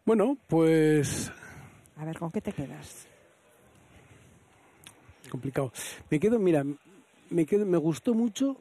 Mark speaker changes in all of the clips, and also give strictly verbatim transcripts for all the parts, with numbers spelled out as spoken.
Speaker 1: Bueno, pues...
Speaker 2: A ver, ¿con qué te quedas?
Speaker 1: Complicado. Me quedo, mira, me quedo, me gustó mucho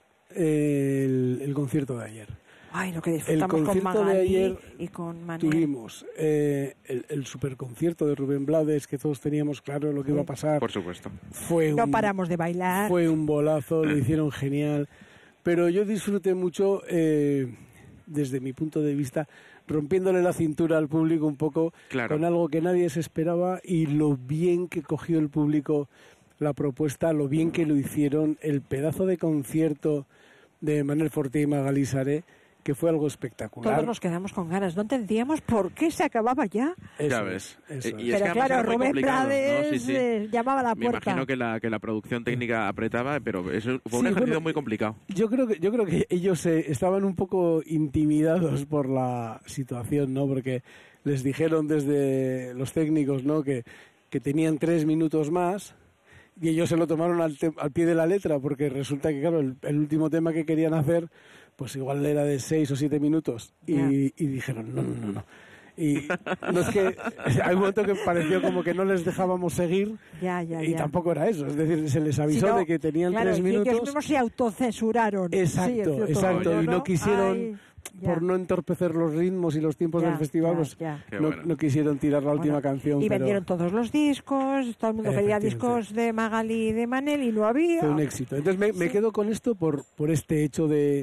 Speaker 1: el, el concierto de ayer.
Speaker 2: Ay, lo que disfrutamos con Magalí y con Manel.
Speaker 1: Tuvimos eh, el, el superconcierto de Rubén Blades, que todos teníamos claro lo que sí. iba a pasar.
Speaker 3: Por supuesto.
Speaker 1: Fue
Speaker 2: no
Speaker 1: un,
Speaker 2: paramos de bailar.
Speaker 1: Fue un bolazo, lo hicieron genial. Pero yo disfruté mucho, eh, desde mi punto de vista, rompiéndole la cintura al público un poco, claro. con algo que nadie se esperaba, y lo bien que cogió el público la propuesta, lo bien que lo hicieron, el pedazo de concierto de Manel Forté y Magalí Saré, que fue algo espectacular.
Speaker 2: Todos nos quedamos con ganas, no entendíamos por qué se acababa ya.
Speaker 3: Eso, ya ves.
Speaker 1: Eso
Speaker 3: eh,
Speaker 1: y
Speaker 3: es
Speaker 2: pero
Speaker 3: que
Speaker 2: claro, Rubén
Speaker 3: ¿no?
Speaker 2: Blades
Speaker 3: sí, sí.
Speaker 2: eh, llamaba a la puerta.
Speaker 3: Me imagino que la, que la producción técnica apretaba, pero eso fue un sí, ejercicio bueno, muy complicado.
Speaker 1: Yo creo que yo creo que ellos eh, estaban un poco intimidados por la situación, ¿no? Porque les dijeron desde los técnicos, ¿no? Que, que tenían tres minutos más. Y ellos se lo tomaron al, te- al pie de la letra, porque resulta que, claro, el, el último tema que querían hacer, pues igual era de seis o siete minutos. Y, yeah. y dijeron, no, no, no, no. Y no es que... Hay un momento que pareció como que no les dejábamos seguir,
Speaker 2: ya, ya,
Speaker 1: y
Speaker 2: ya.
Speaker 1: tampoco era eso. Es decir, se les avisó
Speaker 2: si no,
Speaker 1: de que tenían
Speaker 2: claro,
Speaker 1: tres minutos.
Speaker 2: Ellos mismos se autocensuraron.
Speaker 1: Exacto,
Speaker 2: sí,
Speaker 1: exacto.
Speaker 2: ¿no?
Speaker 1: Y no quisieron...
Speaker 2: Ay.
Speaker 1: Por
Speaker 2: ya.
Speaker 1: no entorpecer los ritmos y los tiempos
Speaker 2: ya,
Speaker 1: del festival,
Speaker 2: ya,
Speaker 1: pues
Speaker 2: ya.
Speaker 1: No,
Speaker 3: bueno.
Speaker 1: no quisieron tirar la última
Speaker 2: bueno,
Speaker 1: canción.
Speaker 2: Y
Speaker 1: pero...
Speaker 2: vendieron todos los discos, todo el mundo pedía discos de Magalí y de Manel y no había.
Speaker 1: Fue un éxito. Entonces me, sí. me quedo con esto por, por este hecho de,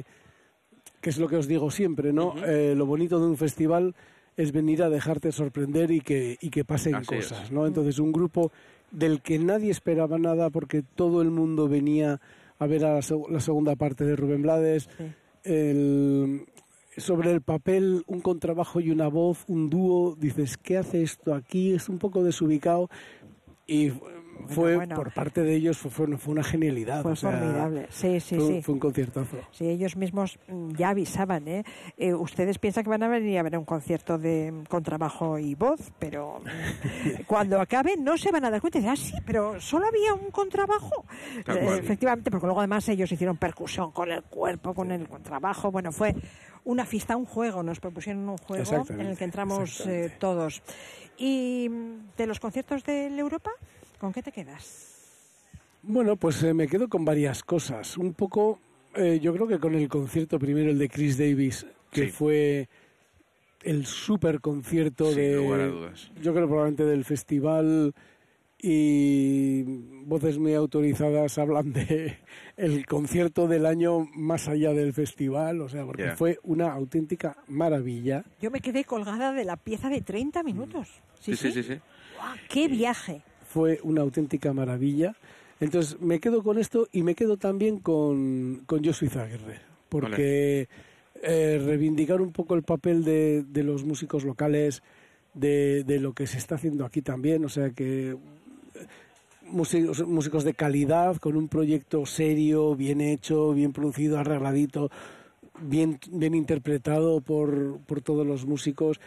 Speaker 1: que es lo que os digo siempre, ¿no? Uh-huh. Eh, lo bonito de un festival es venir a dejarte sorprender y que, y que pasen Así cosas, es. ¿no? Entonces un grupo del que nadie esperaba nada, porque todo el mundo venía a ver a la, la segunda parte de Rubén Blades, sí. el... sobre el papel, un contrabajo y una voz, un dúo, dices, ¿qué hace esto aquí? Es un poco desubicado, y fue, bueno, bueno. por parte de ellos, fue, fue, fue una genialidad.
Speaker 2: Fue
Speaker 1: o sea,
Speaker 2: formidable, sí, sí,
Speaker 1: fue,
Speaker 2: sí.
Speaker 1: Fue un conciertazo.
Speaker 2: Sí, ellos mismos ya avisaban, ¿eh? eh ustedes piensan que van a venir a ver un concierto de contrabajo y voz, pero cuando acabe no se van a dar cuenta. Y dicen, ah, sí, pero solo había un contrabajo. Eh, efectivamente, porque luego además ellos hicieron percusión con el cuerpo, con el contrabajo. Bueno, fue una fiesta, un juego. Nos propusieron un juego en el que entramos eh, todos. Y de los conciertos de la Europa, ¿con qué te quedas?
Speaker 1: Bueno, pues eh, me quedo con varias cosas. Un poco, eh, yo creo que con el concierto primero, el de Chris Davis, que sí. fue el super concierto
Speaker 3: Sin
Speaker 1: de,
Speaker 3: lugar a dudas.
Speaker 1: yo creo probablemente del festival, y voces muy autorizadas hablan de el concierto del año más allá del festival, o sea, porque yeah. fue una auténtica maravilla.
Speaker 2: Yo me quedé colgada de la pieza de treinta minutos. Sí,
Speaker 3: sí, sí. sí, sí.
Speaker 2: ¡Wow, qué viaje!
Speaker 1: Fue una auténtica maravilla. Entonces me quedo con esto y me quedo también con, con Josué Zaguerre, porque eh, reivindicar un poco el papel de, de los músicos locales, de, de lo que se está haciendo aquí también, o sea que músicos, músicos de calidad, con un proyecto serio, bien hecho, bien producido, arregladito, bien, bien interpretado por, por todos los músicos.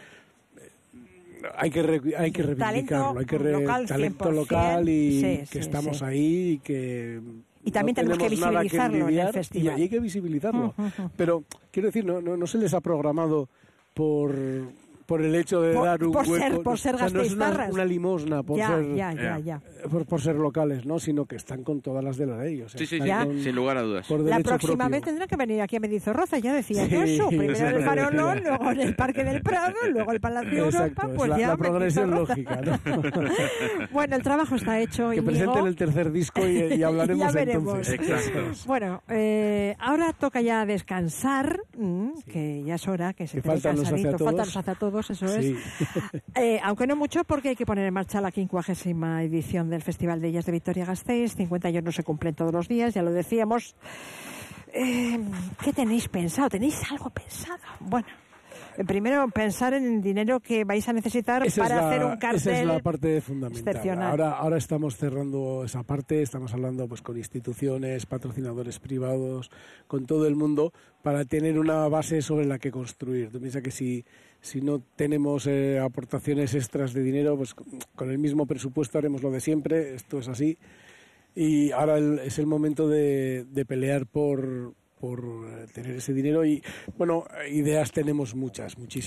Speaker 1: Hay que re, hay que reivindicarlo,
Speaker 2: talento
Speaker 1: hay que re,
Speaker 2: local,
Speaker 1: talento local y
Speaker 2: sí,
Speaker 1: que
Speaker 2: sí,
Speaker 1: estamos
Speaker 2: sí.
Speaker 1: ahí y que
Speaker 2: y también
Speaker 1: no
Speaker 2: tenemos que visibilizarlo
Speaker 1: que
Speaker 2: en el festival.
Speaker 1: Y hay que visibilizarlo.
Speaker 2: Uh, uh, uh.
Speaker 1: Pero quiero decir, no, no, no se les ha programado por por el hecho de
Speaker 2: por,
Speaker 1: dar un
Speaker 2: por
Speaker 1: hueco,
Speaker 2: ser, por ser
Speaker 1: o sea, no es una, una limosna por
Speaker 2: ya,
Speaker 1: ser
Speaker 2: ya, ya, ya.
Speaker 1: Por, por ser locales, no, sino que están con todas las de la ley, o sea,
Speaker 3: sí, sí,
Speaker 1: con,
Speaker 3: sin lugar a dudas.
Speaker 2: La próxima
Speaker 1: propio.
Speaker 2: vez tendrán que venir aquí a Mendizorroza, ya decía
Speaker 1: sí,
Speaker 2: yo eso, primero en el Farolón,
Speaker 1: sí.
Speaker 2: luego en el Parque del Prado, luego el Palacio
Speaker 1: Exacto,
Speaker 2: Europa, pues
Speaker 1: la,
Speaker 2: ya
Speaker 1: la progresión lógica, ¿no?
Speaker 2: Bueno, el trabajo está hecho.
Speaker 1: Que
Speaker 2: Íñigo.
Speaker 1: presenten el tercer disco y, y hablaremos
Speaker 2: ya veremos.
Speaker 1: entonces.
Speaker 3: Exacto.
Speaker 2: Bueno, eh, ahora toca ya descansar, mmm,
Speaker 1: sí.
Speaker 2: que ya es hora, que se
Speaker 1: que
Speaker 2: te
Speaker 1: faltan los hace a todos.
Speaker 2: Faltan los hace a todos, eso
Speaker 1: sí.
Speaker 2: es. Eh, aunque no mucho, porque hay que poner en marcha la quincuagésima edición del Festival de Ellas de Vitoria-Gasteiz. cincuenta años no se cumplen todos los días, ya lo decíamos. Eh, ¿Qué tenéis pensado? ¿Tenéis algo pensado? Bueno, eh, primero pensar en el dinero que vais a necesitar
Speaker 1: esa
Speaker 2: para
Speaker 1: la,
Speaker 2: hacer un cartel
Speaker 1: esa es la parte fundamental.
Speaker 2: Excepcional.
Speaker 1: Ahora, ahora estamos cerrando esa parte, estamos hablando pues con instituciones, patrocinadores privados, con todo el mundo, para tener una base sobre la que construir. Tú piensas que si, si no tenemos eh, aportaciones extras de dinero, pues con el mismo presupuesto haremos lo de siempre, esto es así. Y ahora el, es el momento de, de pelear por, por tener ese dinero y, bueno, ideas tenemos muchas, muchísimas.